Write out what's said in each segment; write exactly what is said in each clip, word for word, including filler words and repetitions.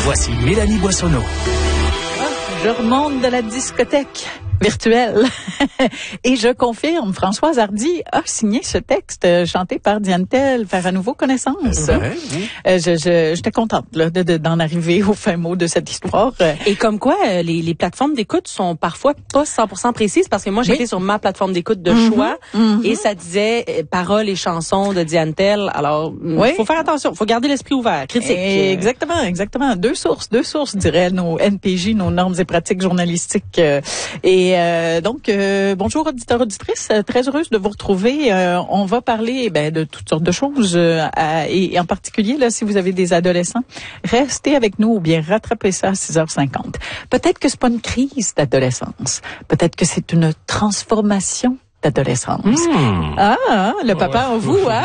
Voici Mélanie Boissonneau. Ah, je remonte de la discothèque virtuelle. Et je confirme, Françoise Hardy a signé ce texte euh, chanté par Diane Tell, faire à nouveau connaissance. C'est vrai, oui. Euh, je, je, j'étais contente là, de, de, d'en arriver au fin mot de cette histoire. Et comme quoi, euh, les, les plateformes d'écoute sont parfois pas cent pour cent précises, parce que moi, j'étais oui. sur ma plateforme d'écoute de mm-hmm, choix, mm-hmm. et ça disait euh, paroles et chansons de Diane Tell. Alors, il oui. faut faire attention, faut garder l'esprit ouvert, critique. Et exactement, exactement. Deux sources, deux sources, diraient nos N P J, nos normes et pratiques journalistiques. Euh, et euh, donc, euh, bonjour auditeurs, auditrices, très heureuse de vous retrouver. Euh, on va parler ben, de toutes sortes de choses, euh, à, et, et en particulier, là, si vous avez des adolescents, restez avec nous ou bien rattrapez ça à six heures cinquante. Peut-être que c'est pas une crise d'adolescence, peut-être que c'est une transformation d'adolescence. Mmh. Ah, le papa en vous, hein?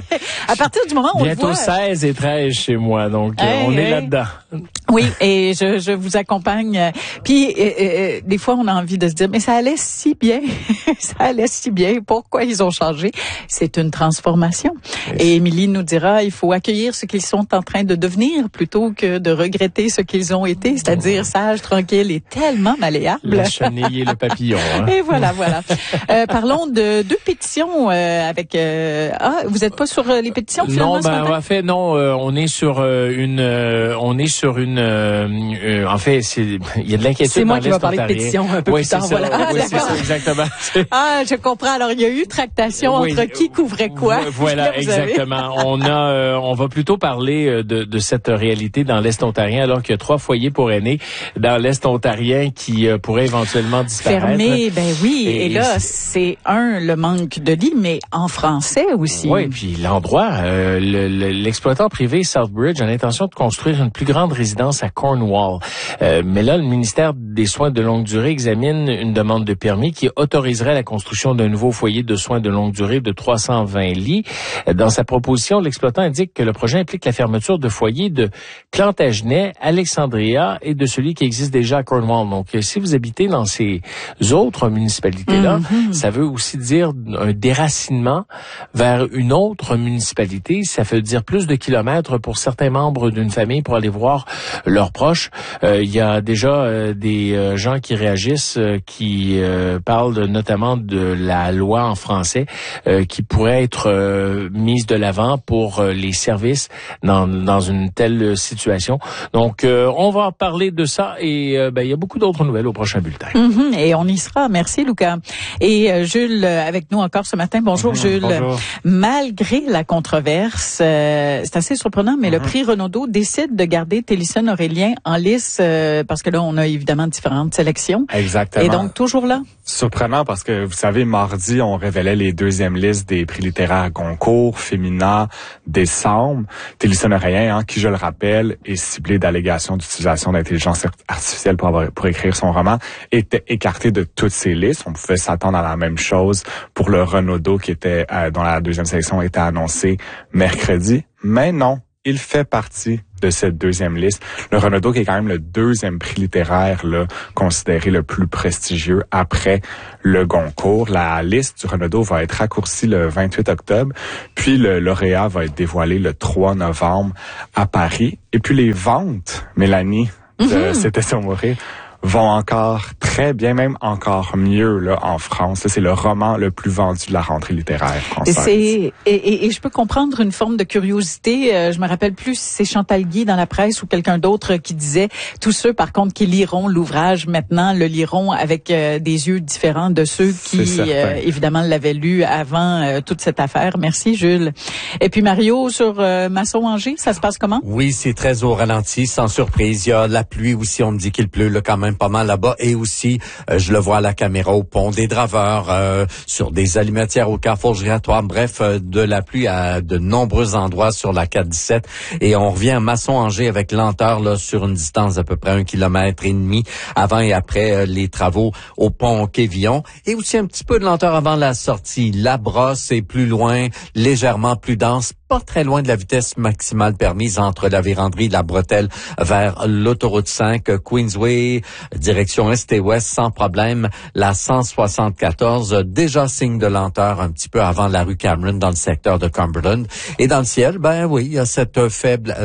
À partir du moment où on le voit... Bientôt seize et treize chez moi, donc hey, on hey. est là-dedans. Oui, et je, je vous accompagne. Puis, euh, euh, des fois, on a envie de se dire, mais ça allait si bien, ça allait si bien, pourquoi ils ont changé? C'est une transformation. Yes. Et Émilie nous dira, il faut accueillir ce qu'ils sont en train de devenir plutôt que de regretter ce qu'ils ont été, c'est-à-dire oh. sages, tranquilles et tellement malléables. La chenille et le papillon. Hein? Et voilà, voilà. Euh, Parlons de deux pétitions euh, avec... Euh, ah, vous n'êtes pas sur euh, les pétitions finalement? Non, ben en fait, non. Euh, on est sur euh, une... Euh, on est sur une... Euh, euh, en fait, c'est il y a de l'inquiétude. C'est moi dans qui vais parler de pétition un peu oui, plus tard. Ça, voilà. Ah, oui, c'est ça, exactement. Ah, je comprends. Alors, il y a eu tractation oui, entre qui couvrait quoi. Voilà, là, exactement. on a, euh, on va plutôt parler de, de cette réalité dans l'Est ontarien, alors qu'il y a trois foyers pour aînés dans l'Est ontarien qui euh, pourraient éventuellement disparaître. Fermés, ben oui. Et, et là, c'est un le manque de lits, mais en français aussi. Oui, puis l'endroit, euh, le, le, l'exploitant privé Southbridge a l'intention de construire une plus grande résidence à Cornwall. Euh, mais là, le ministère des Soins de longue durée examine une demande de permis qui autoriserait la construction d'un nouveau foyer de soins de longue durée de trois cent vingt lits. Dans sa proposition, l'exploitant indique que le projet implique la fermeture de foyers de Plantagenet, Alexandria et de celui qui existe déjà à Cornwall. Donc, si vous habitez dans ces autres municipalités-là, mm-hmm. ça veut aussi dire un déracinement vers une autre municipalité. Ça veut dire plus de kilomètres pour certains membres d'une famille pour aller voir leurs proches. Euh, il y a déjà euh, des euh, gens qui réagissent, euh, qui euh, parlent de, notamment de la loi en français euh, qui pourrait être euh, mise de l'avant pour euh, les services dans, dans une telle situation. Donc, euh, on va parler de ça et euh, ben, il y a beaucoup d'autres nouvelles au prochain bulletin. Mm-hmm, et on y sera. Merci, Lucas. Et euh, Jules, avec nous encore ce matin. Bonjour, mmh, Jules. Bonjour. Malgré la controverse, euh, c'est assez surprenant, mais mmh. le prix Renaudot décide de garder Télison Aurélien en lice euh, parce que là, on a évidemment différentes sélections. Exactement. Et donc, toujours là? Surprenant parce que, vous savez, mardi, on révélait les deuxièmes listes des prix littéraires Goncourt, Femina, décembre. Télison Aurélien, hein, qui, je le rappelle, est ciblé d'allégations d'utilisation d'intelligence artificielle pour, avoir, pour écrire son roman, était écarté de toutes ces listes. On pouvait s'attendre à la même chose pour le Renaudot qui était euh, dont la deuxième sélection était annoncée mercredi. Mais non, il fait partie de cette deuxième liste. Le Renaudot qui est quand même le deuxième prix littéraire là, considéré le plus prestigieux après le Goncourt. La liste du Renaudot va être raccourcie le vingt-huit octobre, puis le lauréat va être dévoilé le trois novembre à Paris. Et puis les ventes, Mélanie, de mm-hmm. C'était sur mourir, vont encore très bien, même encore mieux là en France. C'est le roman le plus vendu de la rentrée littéraire française. C'est, et, et, et je peux comprendre une forme de curiosité. Euh, je me rappelle plus si c'est Chantal Guy dans la presse ou quelqu'un d'autre qui disait tous ceux par contre qui liront l'ouvrage maintenant le liront avec euh, des yeux différents de ceux qui euh, évidemment l'avaient lu avant euh, toute cette affaire. Merci Jules. Et puis Mario sur euh, Masson-Angers, ça se passe comment? Oui, c'est très au ralenti, sans surprise. Il y a la pluie aussi, on me dit qu'il pleut là quand même pas mal là-bas, et aussi euh, je le vois à la caméra au pont des Draveurs, euh, sur des alimentières au carrefour giratoire, bref, euh, de la pluie à de nombreux endroits sur la quatre dix-sept, et on revient à Masson-Angers avec lenteur là sur une distance d'à peu près un kilomètre et demi avant et après euh, les travaux au pont Quévillon, et aussi un petit peu de lenteur avant la sortie. La Brosse est plus loin, légèrement plus dense, pas très loin de la vitesse maximale permise entre la Vérandrie et la Bretelle vers l'autoroute cinq, Queensway, direction est et ouest, sans problème. La cent soixante-quatorze, déjà signe de lenteur un petit peu avant la rue Cameron dans le secteur de Cumberland. Et dans le ciel, ben oui, il y a cette faible... Euh,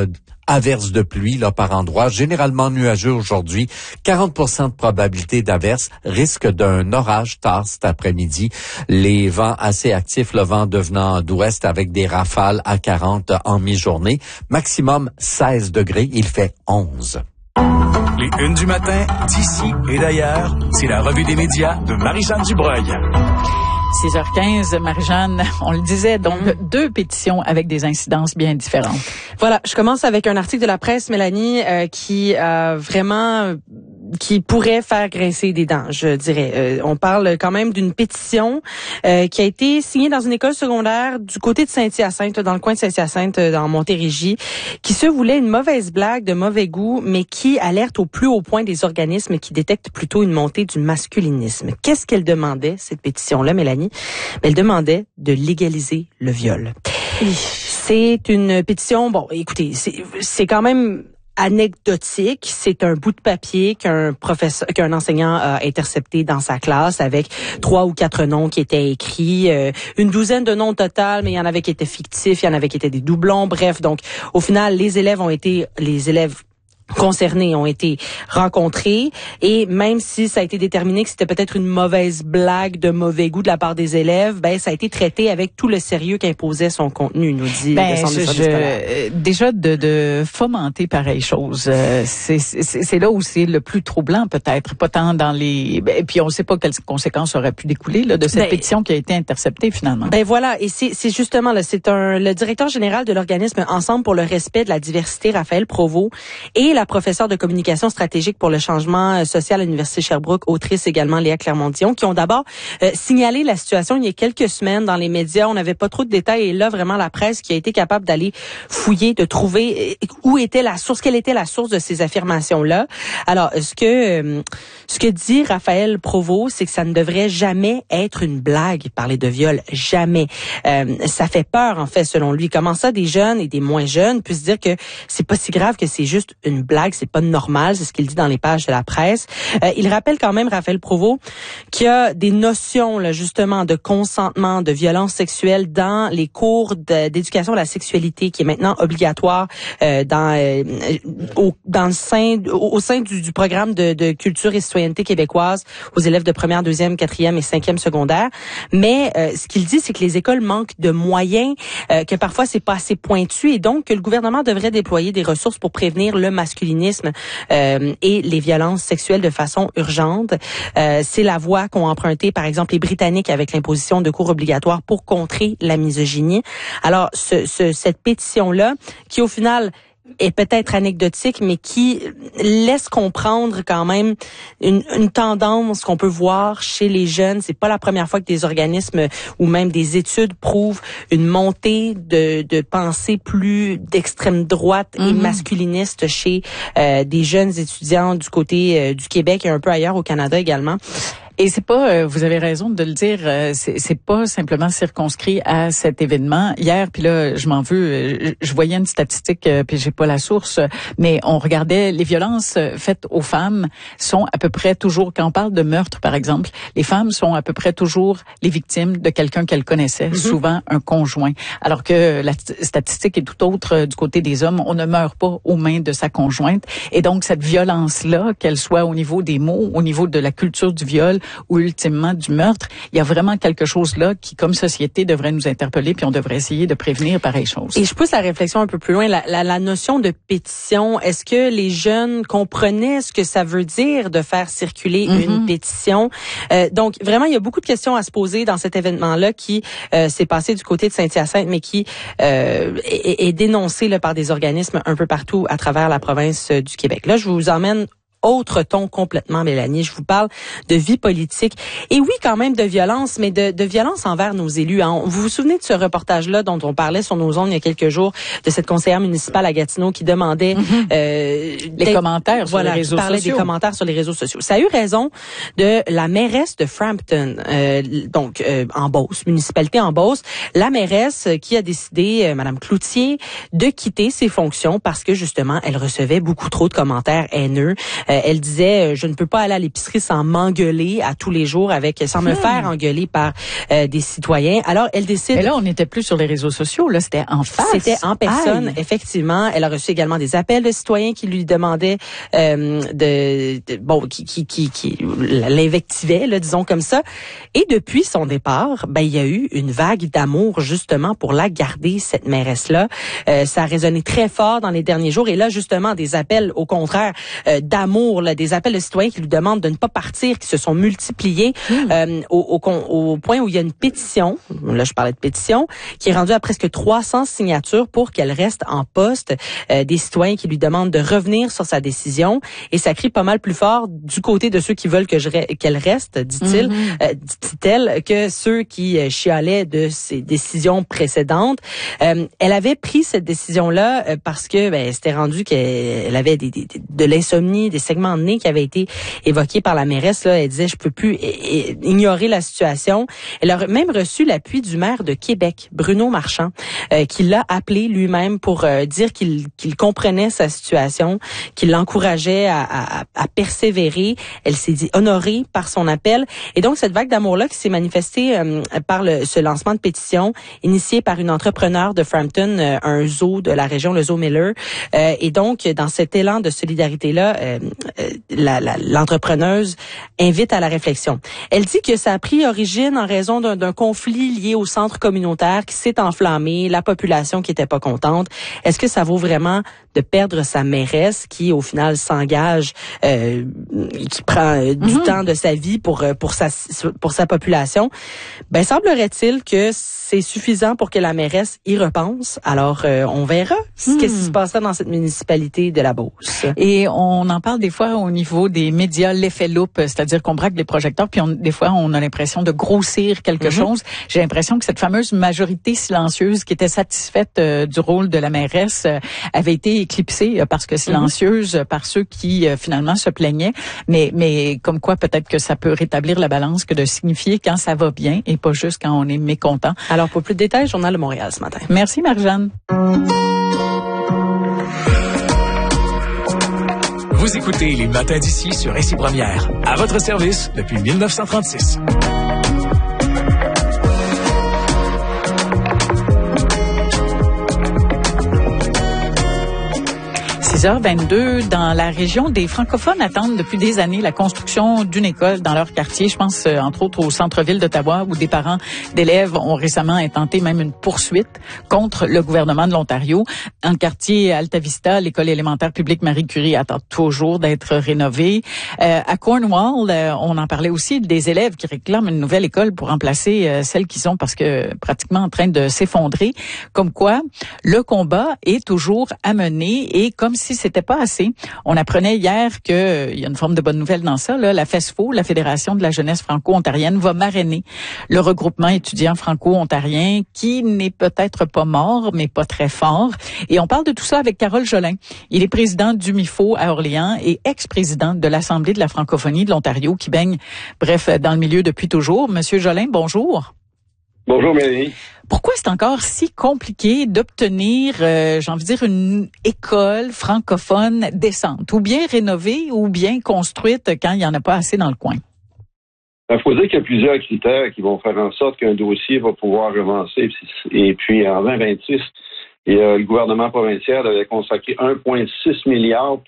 averses de pluie là par endroits, généralement nuageux aujourd'hui, quarante pour cent de probabilité d'averses, risque d'un orage tard cet après-midi. Les vents assez actifs, le vent devenant d'ouest avec des rafales à quarante en mi-journée, maximum seize degrés, il fait onze. Les Unes du matin, d'ici et d'ailleurs, c'est la revue des médias de Marie-Jeanne Dubreuil. six heures quinze, Marie-Jeanne, on le disait, donc mmh. deux pétitions avec des incidences bien différentes. Voilà, je commence avec un article de la presse, Mélanie, euh, qui a vraiment... qui pourrait faire grincer des dents, je dirais. Euh, on parle quand même d'une pétition euh, qui a été signée dans une école secondaire du côté de Saint-Hyacinthe, dans le coin de Saint-Hyacinthe, dans Montérégie, qui se voulait une mauvaise blague de mauvais goût, mais qui alerte au plus haut point des organismes qui détectent plutôt une montée du masculinisme. Qu'est-ce qu'elle demandait, cette pétition-là, Mélanie? Elle demandait de légaliser le viol. C'est une pétition, bon, écoutez, c'est, c'est quand même... anecdotique, c'est un bout de papier qu'un professeur, qu'un enseignant a intercepté dans sa classe avec trois ou quatre noms qui étaient écrits, euh, une douzaine de noms au total, mais il y en avait qui étaient fictifs, il y en avait qui étaient des doublons, bref. Donc, au final, les élèves ont été, les élèves concernés ont été rencontrés et même si ça a été déterminé que c'était peut-être une mauvaise blague de mauvais goût de la part des élèves, ben ça a été traité avec tout le sérieux qu'imposait son contenu, nous dit ben, le Centre je, des services scolaires. je, déjà de, de fomenter pareille chose, euh, c'est, c'est, c'est là où c'est le plus troublant peut-être, pas tant dans les... Ben, et puis on ne sait pas quelles conséquences auraient pu découler là, de cette ben, pétition qui a été interceptée finalement. Ben voilà, et c'est, c'est justement là, c'est un le directeur général de l'organisme Ensemble pour le respect de la diversité, Raphaël Provost, et la professeure de communication stratégique pour le changement social à l'Université Sherbrooke, autrice également Léa Clermont-Dion, qui ont d'abord euh, signalé la situation il y a quelques semaines dans les médias. On n'avait pas trop de détails et là, vraiment, la presse qui a été capable d'aller fouiller, de trouver où était la source, quelle était la source de ces affirmations-là. Alors, ce que euh, ce que dit Raphaël Provost, c'est que ça ne devrait jamais être une blague, parler de viol, jamais. Euh, ça fait peur, en fait, selon lui. Comment ça, des jeunes et des moins jeunes puissent dire que c'est pas si grave, que c'est juste une blague, c'est pas normal, c'est ce qu'il dit dans les pages de la presse. Euh, il rappelle quand même, Raphaël Provost, qu'il y a des notions là, justement de consentement, de violence sexuelle dans les cours de, d'éducation à la sexualité, qui est maintenant obligatoire euh, dans euh, au, dans le sein au, au sein du, du programme de, de culture et citoyenneté québécoise aux élèves de première, deuxième, quatrième et cinquième secondaire. Mais euh, ce qu'il dit, c'est que les écoles manquent de moyens, euh, que parfois c'est pas assez pointu, et donc que le gouvernement devrait déployer des ressources pour prévenir le masculinisme Euh, et les violences sexuelles de façon urgente. Euh, c'est la voie qu'ont emprunté, par exemple, les Britanniques avec l'imposition de cours obligatoires pour contrer la misogynie. Alors, ce, ce, cette pétition-là, qui au final est peut-être anecdotique, mais qui laisse comprendre quand même une, une tendance qu'on peut voir chez les jeunes. C'est pas la première fois que des organismes ou même des études prouvent une montée de, de pensée plus d'extrême droite mm-hmm. et masculiniste chez euh, des jeunes étudiants du côté euh, du Québec et un peu ailleurs au Canada également. Et c'est pas, euh, vous avez raison de le dire, euh, c'est, c'est pas simplement circonscrit à cet événement. Hier, puis là, je m'en veux, je, je voyais une statistique, euh, puis j'ai pas la source, mais on regardait les violences faites aux femmes sont à peu près toujours, quand on parle de meurtre par exemple, les femmes sont à peu près toujours les victimes de quelqu'un qu'elles connaissaient, mm-hmm. souvent un conjoint. Alors que la statistique est tout autre euh, du côté des hommes, on ne meurt pas aux mains de sa conjointe. Et donc cette violence-là, qu'elle soit au niveau des mots, au niveau de la culture du viol, ou ultimement du meurtre, il y a vraiment quelque chose là qui, comme société, devrait nous interpeller, puis on devrait essayer de prévenir pareille chose. Et je pousse la réflexion un peu plus loin. La, la, la notion de pétition, est-ce que les jeunes comprenaient ce que ça veut dire de faire circuler mm-hmm. une pétition? Euh, donc, vraiment, il y a beaucoup de questions à se poser dans cet événement-là qui euh, s'est passé du côté de Saint-Hyacinthe, mais qui euh, est, est dénoncé là, par des organismes un peu partout à travers la province du Québec. Là, je vous emmène autre ton complètement, Mélanie. Je vous parle de vie politique. Et oui, quand même de violence, mais de, de violence envers nos élus. Hein. Vous vous souvenez de ce reportage-là dont on parlait sur nos ondes il y a quelques jours, de cette conseillère municipale à Gatineau qui demandait... Mm-hmm. Euh, les commentaires sur voilà, les réseaux qui parlait sociaux. des commentaires sur les réseaux sociaux. Ça a eu raison de la mairesse de Frampton, euh, donc euh, en Beauce, municipalité en Beauce. La mairesse qui a décidé, euh, Madame Cloutier, de quitter ses fonctions parce que justement, elle recevait beaucoup trop de commentaires haineux. Euh, elle disait, je ne peux pas aller à l'épicerie sans m'engueuler à tous les jours, avec sans me hmm. faire engueuler par euh, des citoyens. Alors, elle décide... Mais là, on n'était plus sur les réseaux sociaux, là, c'était en face. C'était en personne, Aïe. effectivement. Elle a reçu également des appels de citoyens qui lui demandaient euh, de, de... Bon, qui, qui, qui, qui l'invectivaient, là, disons comme ça. Et depuis son départ, ben, il y a eu une vague d'amour, justement, pour la garder, cette mairesse-là. Euh, ça a résonné très fort dans les derniers jours. Et là, justement, des appels, au contraire, euh, d'amour, là, des appels de citoyens qui lui demandent de ne pas partir, qui se sont multipliés mmh. euh, au, au, au point où il y a une pétition, là, je parlais de pétition, qui est rendue à presque trois cents signatures pour qu'elle reste en poste. Euh, des citoyens qui lui demandent de revenir sur sa décision. Et ça crie pas mal plus fort du côté de ceux qui veulent que je re- qu'elle reste, dit-il, mmh. euh, dit-elle, que ceux qui euh, chialaient de ses décisions précédentes. Euh, elle avait pris cette décision-là euh, parce que ben, c'était rendu qu'elle avait des, des, de l'insomnie, des segments de nez qui avaient été évoqués par la mairesse. Là, elle disait, je peux plus é- é- ignorer la situation. Elle a même reçu l'appui du maire de Québec, Bruno Marchand, euh, qui l'a appelé lui-même pour euh, dire qu'il, qu'il comprenait sa situation, qu'il l'encourageait à, à, à persévérer. Elle s'est dit honorée par son appel. Et donc, cette vague d'amour-là qui s'est manifestée euh, par le, ce lancement de pétition initié par une entrepreneur de Frampton, euh, un zoo de la région, le zoo Miller. Euh, et donc, dans cet élan de solidarité-là, euh, euh, la, la, l'entrepreneuse invite à la réflexion. Elle dit que ça a pris origine en raison d'un, d'un conflit lié au centre communautaire qui s'est enflammé, la population qui était pas contente. Est-ce que ça vaut vraiment de perdre sa mairesse qui, au final, s'engage, euh, qui prend euh, du mm-hmm. temps de sa vie pour pour sa pour sa population? Ben semblerait-il que c'est suffisant pour que la mairesse y repense. Alors, euh, on verra mm. qu'est-ce qui se passera dans cette municipalité de la Beauce. Et on en parle des fois au niveau des médias, l'effet loupe, c'est-à-dire qu'on braque des projecteurs, puis on, des fois, on a l'impression de grossir quelque mm-hmm. chose. J'ai l'impression que cette fameuse majorité silencieuse qui était satisfaite euh, du rôle de la mairesse euh, avait été éclipsée euh, parce que silencieuse mm-hmm. par ceux qui euh, finalement se plaignaient. Mais, mais comme quoi, peut-être que ça peut rétablir la balance que de signifier quand ça va bien et pas juste quand on est mécontent. Alors, pour plus de détails, Journal de Montréal ce matin. Merci, Marie-Jeanne. Vous écoutez les matins d'ici sur Ici Première. À votre service depuis dix-neuf cent trente-six. six heures vingt-deux, dans la région, des francophones attendent depuis des années la construction d'une école dans leur quartier. Je pense euh, entre autres au centre-ville d'Ottawa où des parents d'élèves ont récemment intenté même une poursuite contre le gouvernement de l'Ontario. Dans le quartier Alta Vista, l'école élémentaire publique Marie Curie attend toujours d'être rénovée. Euh, à Cornwall, euh, on en parlait aussi des élèves qui réclament une nouvelle école pour remplacer euh, celle qu'ils ont parce que pratiquement en train de s'effondrer. Comme quoi, le combat est toujours à mener et comme si c'était pas assez. On apprenait hier que euh, il y a une forme de bonne nouvelle dans ça. Là, la FESFO, la Fédération de la jeunesse franco-ontarienne, va marrainer le regroupement étudiant franco-ontarien qui n'est peut-être pas mort, mais pas très fort. Et on parle de tout ça avec Carole Jolin. Il est président du M I F O à Orléans et ex-président de l'Assemblée de la francophonie de l'Ontario qui baigne, bref, dans le milieu depuis toujours. Monsieur Jolin, bonjour. Bonjour Mélanie. Pourquoi c'est encore si compliqué d'obtenir, euh, j'ai envie de dire, une école francophone décente, ou bien rénovée, ou bien construite quand il n'y en a pas assez dans le coin? Il faut dire qu'il y a plusieurs critères qui vont faire en sorte qu'un dossier va pouvoir avancer. Et puis, en vingt vingt-six, et, euh, le gouvernement provincial avait consacré un virgule six milliard